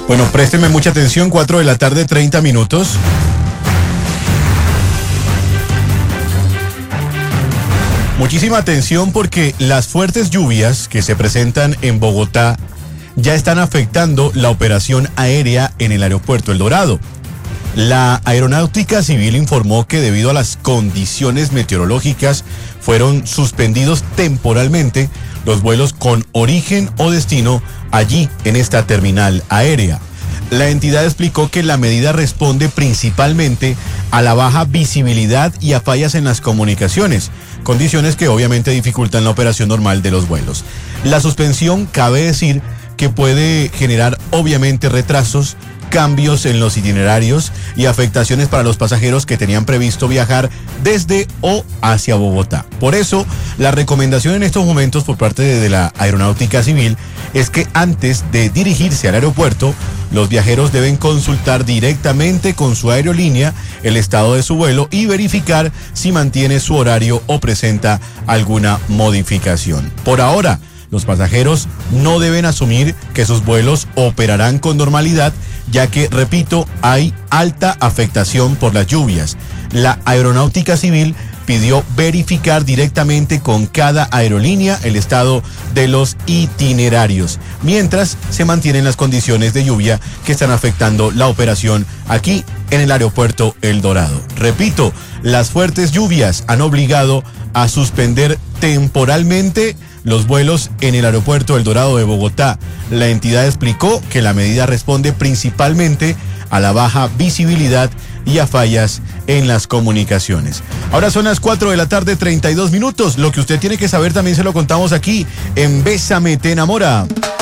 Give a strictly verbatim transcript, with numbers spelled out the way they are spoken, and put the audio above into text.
Bueno, présteme mucha atención, cuatro de la tarde, treinta minutos. Muchísima atención porque las fuertes lluvias que se presentan en Bogotá ya están afectando la operación aérea en el aeropuerto El Dorado. La Aeronáutica Civil informó que debido a las condiciones meteorológicas fueron suspendidos temporalmente los vuelos con origen o destino allí en esta terminal aérea. La entidad explicó que la medida responde principalmente a la baja visibilidad y a fallas en las comunicaciones, condiciones que obviamente dificultan la operación normal de los vuelos. La suspensión, cabe decir, que puede generar obviamente retrasos, cambios en los itinerarios y afectaciones para los pasajeros que tenían previsto viajar desde o hacia Bogotá. Por eso, la recomendación en estos momentos por parte de la Aeronáutica Civil es que antes de dirigirse al aeropuerto, los viajeros deben consultar directamente con su aerolínea el estado de su vuelo y verificar si mantiene su horario o presenta alguna modificación. Por ahora, los pasajeros no deben asumir que sus vuelos operarán con normalidad, ya que, repito, hay alta afectación por las lluvias. La Aeronáutica Civil pidió verificar directamente con cada aerolínea el estado de los itinerarios, mientras se mantienen las condiciones de lluvia que están afectando la operación aquí en el aeropuerto El Dorado. Repito, las fuertes lluvias han obligado a suspender temporalmente los vuelos en el aeropuerto El Dorado de Bogotá. La entidad explicó que la medida responde principalmente a la baja visibilidad y a fallas en las comunicaciones. Ahora son las cuatro de la tarde, treinta y dos minutos. Lo que usted tiene que saber también se lo contamos aquí en Bésame, te enamora.